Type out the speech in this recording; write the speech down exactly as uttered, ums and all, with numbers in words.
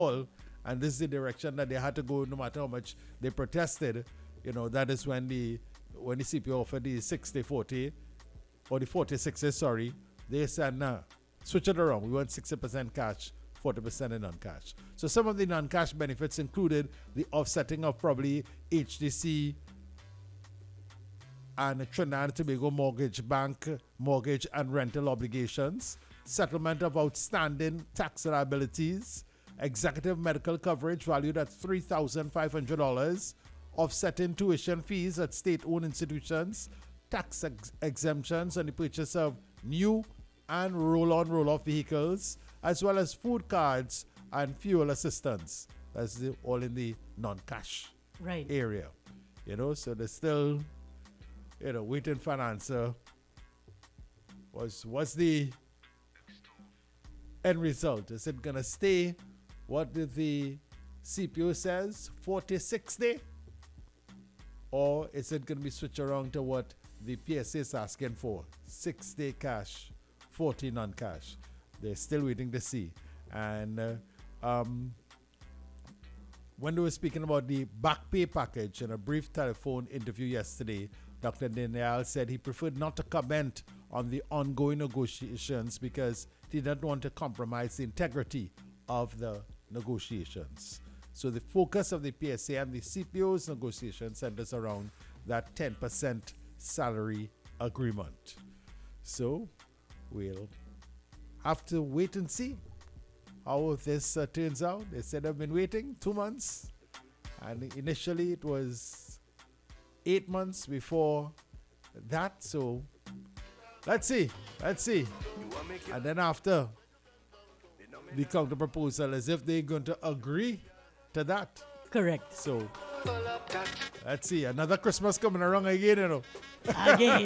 all, and this is the direction that they had to go no matter how much they protested, you know, that is when the when the C P O offered the sixty forty, or the forty sixty, sorry, they said, nah, switch it around. We want sixty percent cash, forty percent in non-cash. So some of the non-cash benefits included the offsetting of probably H D C and Trinidad and Tobago Mortgage Bank mortgage and rental obligations, settlement of outstanding tax liabilities, executive medical coverage valued at three thousand five hundred dollars, offsetting tuition fees at state-owned institutions, tax ex- exemptions on the purchase of new and roll-on, roll-off vehicles, as well as food cards and fuel assistance. That's the, all in the non-cash right. area. You know, so they're still, you know, waiting for an answer. Was what's the end result? Is it gonna stay? What did the C P O says, forty sixty? Or is it gonna be switched around to what the P S A is asking for? sixty cash, forty non-cash. They're still waiting to see. And uh, um, when they were speaking about the back pay package in a brief telephone interview yesterday, Doctor Daniel said he preferred not to comment on the ongoing negotiations because he didn't want to compromise the integrity of the negotiations. So the focus of the P S A and the C P O's negotiation centers around that ten percent salary agreement. So we'll have to wait and see how this uh, turns out. They said they've been waiting two months, and initially it was eight months before that. So let's see, let's see. And then after, the counter proposal as if they're going to agree to that. Correct. So let's see. Another Christmas coming around again, you know. Again.